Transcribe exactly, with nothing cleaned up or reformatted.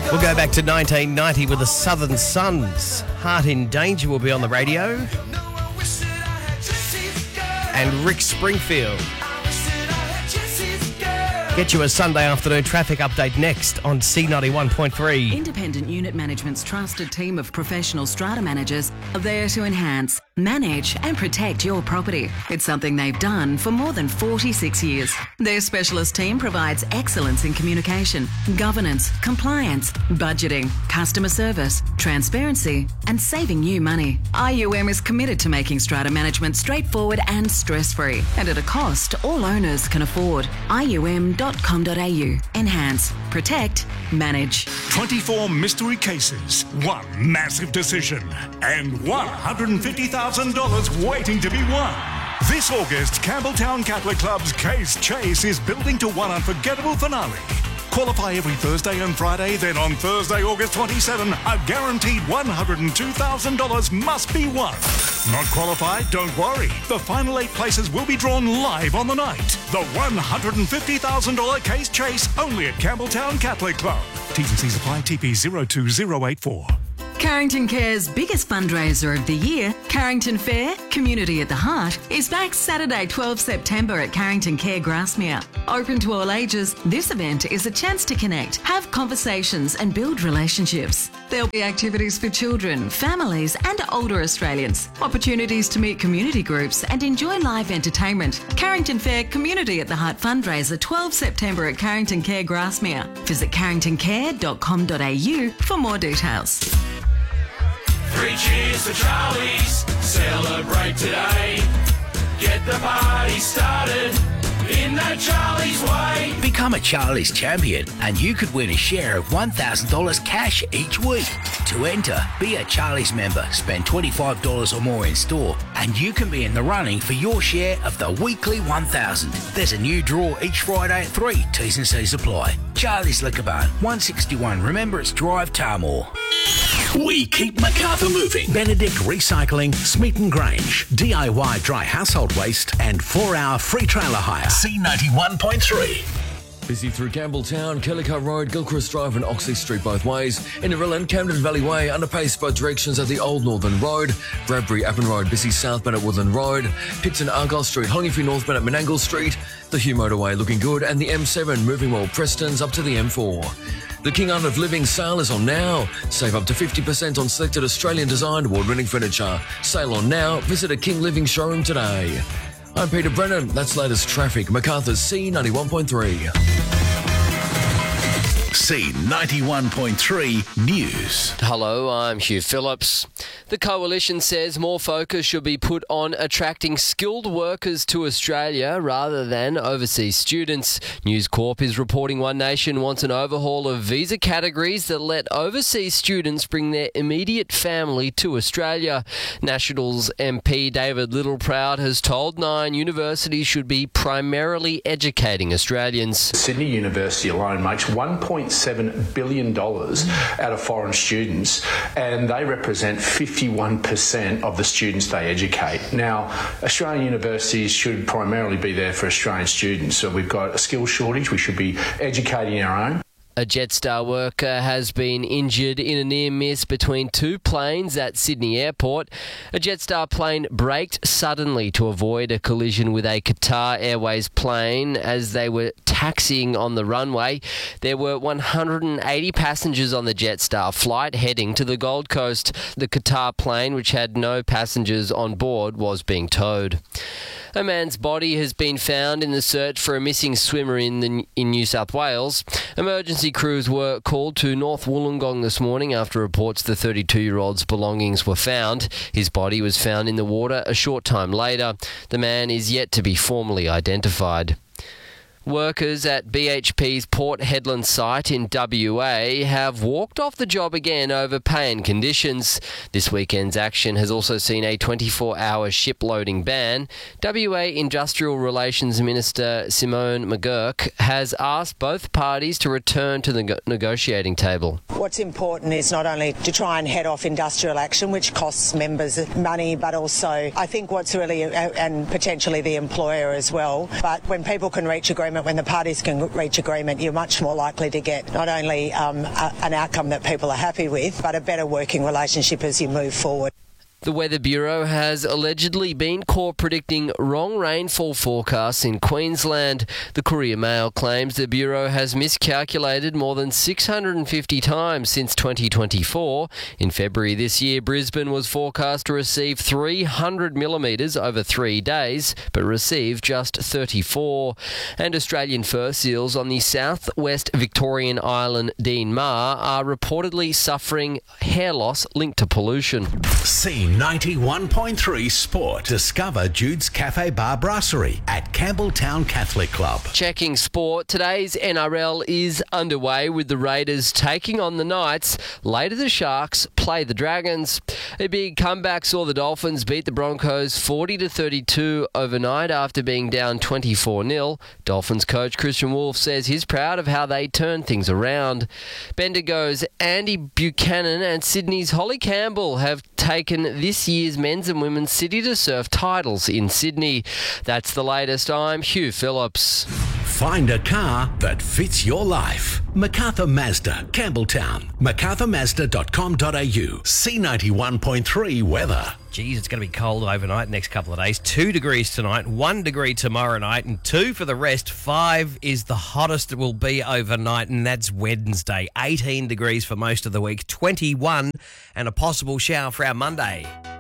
We'll go back to nineteen ninety with the Southern Suns. Heart in Danger will be on the radio. And Rick Springfield. Get you a Sunday afternoon traffic update next on C ninety-one point three. Independent Unit Management's trusted team of professional strata managers are there to enhance, manage and protect your property. It's something they've done for more than forty-six years. Their specialist team provides excellence in communication, governance, compliance, budgeting, customer service, transparency and saving you money. I U M is committed to making strata management straightforward and stress-free and at a cost all owners can afford. I U M dot com dot a u. Enhance, protect, manage. twenty-four mystery cases, one massive decision, and one hundred fifty thousand dollars waiting to be won. This August, Campbelltown Catholic Club's Case Chase is building to one unforgettable finale. Qualify every Thursday and Friday, then on Thursday, August twenty-seventh, a guaranteed one hundred two thousand dollars must be won. Not qualified? Don't worry. The final eight places will be drawn live on the night. The one hundred fifty thousand dollars Case Chase only at Campbelltown Catholic Club. T's and C's apply. T P zero two zero eight four. Carrington Care's biggest fundraiser of the year, Carrington Fair, Community at the Heart, is back Saturday, twelfth September at Carrington Care Grasmere. Open to all ages, this event is a chance to connect, have conversations and build relationships. There'll be activities for children, families and older Australians, opportunities to meet community groups and enjoy live entertainment. Carrington Fair Community at the Heart fundraiser, twelfth September at Carrington Care Grasmere. Visit carrington care dot com dot a u for more details. Three cheers to Charlie's, celebrate today. Get the party started in that Charlie's way. Become a Charlie's champion and you could win a share of one thousand dollars cash each week. To enter, be a Charlie's member, spend twenty-five dollars or more in store and you can be in the running for your share of the weekly one thousand dollars. There's a new draw each Friday at three. T's and C's apply. Charlie's Liquor Barn, one sixty-one Remembrance Drive, Tarmore. We keep Macarthur moving. Benedict Recycling, Smeaton Grange, D I Y dry household waste and four hour free trailer hire. C ninety-one point three. Busy through Campbelltown, Kellycar Road, Gilchrist Drive and Oxley Street both ways. Inverell, Camden Valley Way, underpace both directions at the Old Northern Road. Bradbury, Appin Road, busy southbound at Woodland Road. Pitts and Argyle Street, Hollyfree northbound at Menangle Street. The Hugh Motorway looking good and the M seven moving well Preston's up to the M four. The King Art of Living sale is on now. Save up to fifty percent on selected Australian designed award-winning furniture. Sale on now. Visit a King Living showroom today. I'm Peter Brennan. That's latest traffic. Macarthur's C ninety-one point three. C ninety-one point three News. Hello, I'm Hugh Phillips. The Coalition says more focus should be put on attracting skilled workers to Australia rather than overseas students. News Corp is reporting One Nation wants an overhaul of visa categories that let overseas students bring their immediate family to Australia. Nationals M P David Littleproud has told Nine universities should be primarily educating Australians. Sydney University alone makes one point seven billion dollars out of foreign students, and they represent fifty-one percent of the students they educate. Now, Australian universities should primarily be there for Australian students, so we've got a skills shortage. We should be educating our own. A Jetstar worker has been injured in a near miss between two planes at Sydney Airport. A Jetstar plane braked suddenly to avoid a collision with a Qatar Airways plane as they were taxiing on the runway. There were one hundred eighty passengers on the Jetstar flight heading to the Gold Coast. The Qatar plane, which had no passengers on board, was being towed. A man's body has been found in the search for a missing swimmer in the, in New South Wales. Emergency crews were called to North Wollongong this morning after reports the thirty-two-year-old's belongings were found. His body was found in the water a short time later. The man is yet to be formally identified. Workers at B H P's Port Hedland site in W A have walked off the job again over pay and conditions. This weekend's action has also seen a twenty-four hour ship loading ban. W A Industrial Relations Minister Simone McGurk has asked both parties to return to the go- negotiating table. What's important is not only to try and head off industrial action, which costs members money, but also I think what's really, uh, and potentially the employer as well, but when people can reach agreement agreement, when the parties can reach agreement, you're much more likely to get not only um, a, an outcome that people are happy with, but a better working relationship as you move forward. The Weather Bureau has allegedly been caught predicting wrong rainfall forecasts in Queensland. The Courier Mail claims the Bureau has miscalculated more than six hundred fifty times since twenty twenty-four. In February this year, Brisbane was forecast to receive three hundred millimetres over three days, but received just thirty-four. And Australian fur seals on the southwest Victorian island Dean Mar are reportedly suffering hair loss linked to pollution. C ninety-one point three Sport. Discover Jude's Cafe Bar Brasserie at Campbelltown Catholic Club. Checking sport, today's N R L is underway with the Raiders taking on the Knights. Later the Sharks play the Dragons. A big comeback saw the Dolphins beat the Broncos forty to thirty-two overnight after being down twenty-four nil. Dolphins coach Christian Wolf says he's proud of how they turned things around. Bendigo's Andy Buchanan and Sydney's Holly Campbell have taken this year's men's and women's City to Surf titles in Sydney. That's the latest. I'm Hugh Phillips. Find a car that fits your life. MacArthur Mazda, Campbelltown. macarthur mazda dot com dot a u. C ninety-one point three weather. Geez, it's going to be cold overnight next couple of days. Two degrees tonight, one degree tomorrow night, and two for the rest. Five is the hottest it will be overnight, and that's Wednesday. eighteen degrees for most of the week, twenty-one, and a possible shower for our Monday.